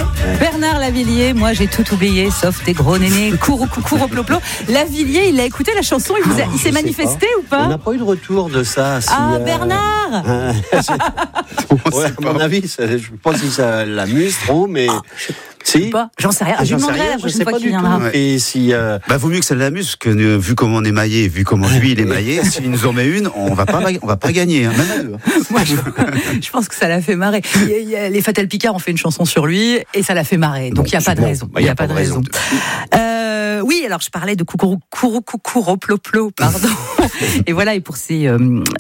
Bernard Lavilliers, moi j'ai tout oublié, sauf des gros nénés, cours au ploplo. Lavilliers, il a écouté la chanson, il s'est manifesté ou pas? On n'a pas eu de retour de ça. Bernard à mon avis, je pense que ça l'amuse trop, mais... Si. J'en sais rien. Je lui demanderai la prochaine fois qu'il viendra. Et si, vaut mieux que ça l'amuse, parce que vu comment on est maillé, vu comment lui il est maillé, s'il nous en met une, on va pas gagner, hein, même à deux. Moi, je pense que ça l'a fait marrer. Les Fatal Picard ont fait une chanson sur lui et ça l'a fait marrer. Donc il n'y a pas de raison. Il n'y a pas de raison. Oui, alors je parlais de coucou ploplo, pardon. Et voilà, et pour cette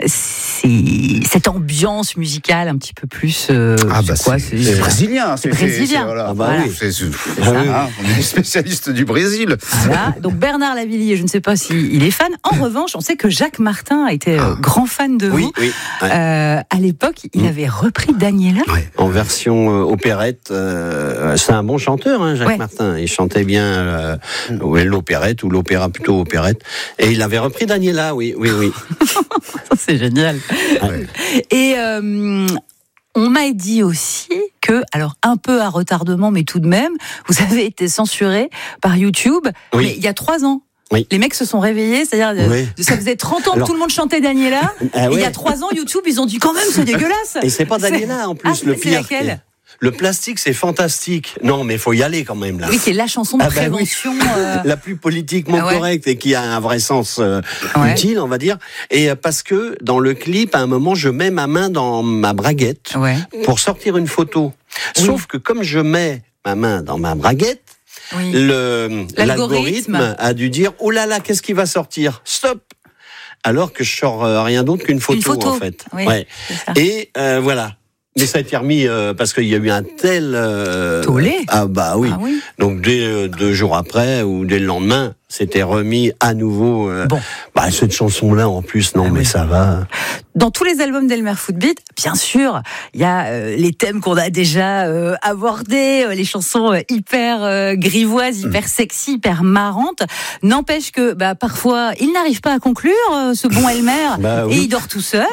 ambiance musicale un petit peu plus. C'est brésilien. C'est brésilien. Voilà. On est spécialiste du Brésil. Voilà. Donc Bernard Lavilliers, je ne sais pas s'il est fan. En revanche, on sait que Jacques Martin était grand fan de vous. Oui. À l'époque, il avait repris Daniela. En version opérette. C'est un bon chanteur, hein, Jacques Martin. Il chantait bien l'opérette ou l'opéra, plutôt opérette. Et il avait repris Daniela, oui. Ça, c'est génial. Ouais. Et on m'a dit aussi que, alors un peu à retardement, mais tout de même, vous avez été censuré par YouTube, mais il y a 3 ans. Oui. Les mecs se sont réveillés, c'est-à-dire ça faisait 30 ans que tout le monde chantait Daniela, et il y a 3 ans, YouTube, ils ont dit quand même, c'est dégueulasse. Et c'est pas Daniela en plus, le pire. C'est laquelle ? Le plastique, c'est fantastique. Non, mais il faut y aller quand même, là. Oui, c'est la chanson de prévention. La plus politiquement correcte et qui a un vrai sens utile, on va dire. Et parce que dans le clip, à un moment, je mets ma main dans ma braguette pour sortir une photo. Sauf que comme je mets ma main dans ma braguette, l'algorithme a dû dire « Oh là là, qu'est-ce qui va sortir ? Stop !» Alors que je sors rien d'autre qu'une photo, en fait. Oui, et voilà. Mais ça a été remis parce qu'il y a eu un tel tollé. Oui. Donc dès 2 jours après ou dès le lendemain, c'était remis à nouveau. Cette chanson-là en plus, mais ça va. Dans tous les albums d'Elmer Footbeat, bien sûr, il y a les thèmes qu'on a déjà abordés, les chansons hyper grivoises, hyper sexy, hyper marrantes. N'empêche que parfois, il n'arrive pas à conclure, ce bon Elmer, et il dort tout seul.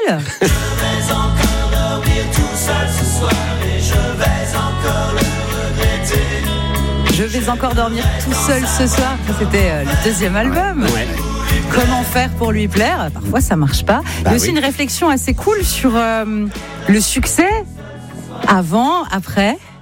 Je vais encore dormir tout seul ce soir. C'était le 2e album. Comment faire pour lui plaire ? Parfois ça marche pas. Il y a aussi une réflexion assez cool sur le succès avant, après.